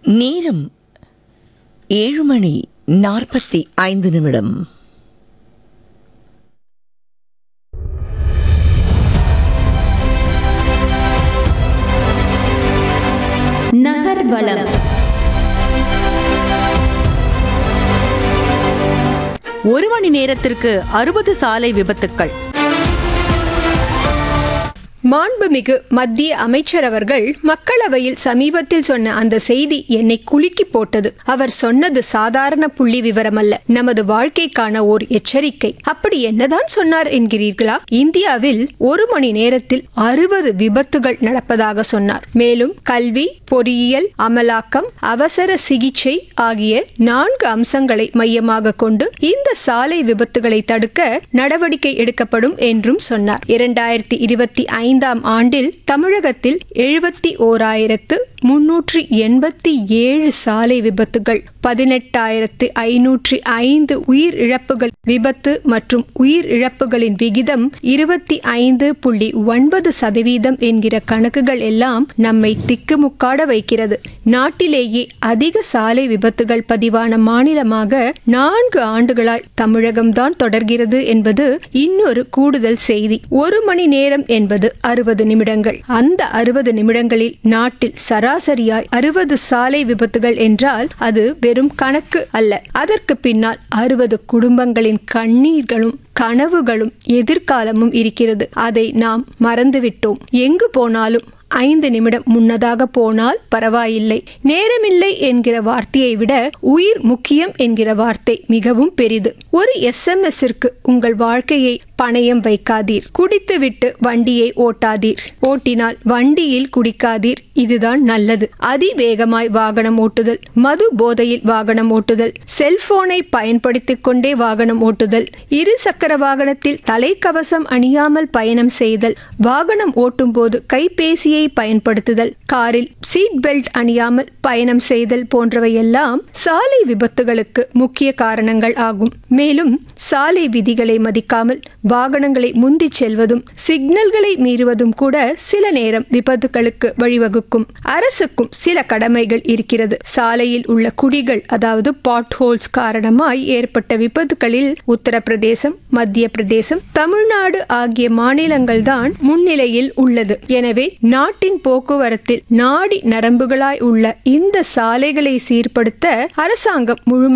நேரம் 7:45. நகர்வலம். ஒரு மணி நேரத்திற்கு 60 சாலை விபத்துக்கள். மாண்புமிகு மத்திய அமைச்சர் அவர்கள் மக்களவையில் சமீபத்தில் சொன்ன அந்த செய்தி என்னை குலுக்கி போட்டது. அவர் சொன்னது சாதாரண புள்ளி விவரமல்ல, நமது வாழ்க்கைக்கான ஓர் எச்சரிக்கை. அப்படி என்னதான் சொன்னார் என்கிறீர்களா? இந்தியாவில் ஒரு மணி நேரத்தில் 60 விபத்துகள் நடப்பதாக சொன்னார். மேலும் கல்வி, பொறியியல், அமலாக்கம், அவசர சிகிச்சை ஆகிய 4 அம்சங்களை மையமாக கொண்டு இந்த சாலை விபத்துகளை தடுக்க நடவடிக்கை எடுக்கப்படும் என்றும் சொன்னார். 2025 ஆண்டில் தமிழகத்தில் 71,387 சாலை விபத்துகள், 18,505 உயிர் இழப்புகள். விபத்து மற்றும் உயிர் இழப்புகளின் விகிதம் 25.9% என்கிற கணக்குகள் எல்லாம் நம்மை திக்குமுக்காட வைக்கிறது. நாட்டிலேயே அதிக சாலை விபத்துகள் பதிவான மாநிலமாக 4 ஆண்டுகளாய் தமிழகம்தான் தொடர்கிறது என்பது இன்னொரு கூடுதல் செய்தி. ஒரு மணி நேரம் என்பது 60 நிமிடங்கள். அந்த 60 நிமிடங்களில் நாட்டில் சராசரியாய் 60 சாலை விபத்துகள் என்றால் அது வெறும் கணக்கு அல்ல. அதற்கு பின்னால் 60 குடும்பங்களின் கண்ணீர்களும் கனவுகளும் எதிர்காலமும் இருக்கிறது. அதை நாம் மறந்துவிட்டோம். எங்கு போனாலும் 5 நிமிடம் முன்னதாக போனால் பரவாயில்லை. நேரமில்லை என்கிற வார்த்தையை விட உயிர் முக்கியம் என்கிற வார்த்தை மிகவும் பெரிது. ஒரு SMS-ற்கு உங்கள் வாழ்க்கையை பணயம் வைக்காதீர். குடித்துவிட்டு வண்டியை ஓட்டாதீர். ஓட்டினால் வண்டியில் குடிக்காதீர். இதுதான் நல்லது. அதிவேகமாய் வாகனம் ஓட்டுதல், மது போதையில் வாகனம் ஓட்டுதல், செல்போனை பயன்படுத்திக் கொண்டே வாகனம் ஓட்டுதல், 2 சக்கர வாகனத்தில் தலைக்கவசம் அணியாமல் பயணம் செய்தல், வாகனம் ஓட்டும் போது கைபேசியை பயன்படுத்துதல், காரில் சீட் பெல்ட் அணியாமல் பயணம் செய்தல் போன்றவையெல்லாம் சாலை விபத்துகளுக்கு முக்கிய காரணங்கள் ஆகும். மேலும் சாலை விதிகளை மதிக்காமல் வாகனங்களை முந்தி செல்வதும் சிக்னல்களை மீறுவதும் கூட சில நேரம் விபத்துகளுக்கு வழிவகுக்கும். அரசுக்கும் சில கடமைகள் இருக்கிறது. சாலையில் உள்ள குழிகள், அதாவது பாட்ஹோல்ஸ் காரணமாய் ஏற்பட்ட விபத்துகளில் உத்தரப்பிரதேசம், மத்திய பிரதேசம், தமிழ்நாடு ஆகிய மாநிலங்கள் தான் முன்னிலையில் உள்ளது. எனவே நாட்டின் போக்குவரத்தில் நாடி நரம்புகளாய் உள்ள இந்த சாலைகளை சீர்படுத்த அரசாங்கம் முழுமை